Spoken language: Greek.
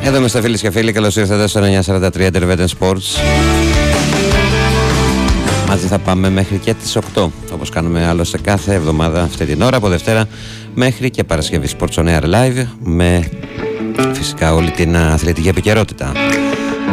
Εδώ είμαστε φίλες και φίλοι, καλώς ήρθατε στο 943 Intervention Sports. Μαζί θα πάμε μέχρι και τις 8, όπως κάνουμε άλλωστε κάθε εβδομάδα αυτή την ώρα, από Δευτέρα μέχρι και Παρασκευή. Sports on Air Live, με φυσικά όλη την αθλητική επικαιρότητα.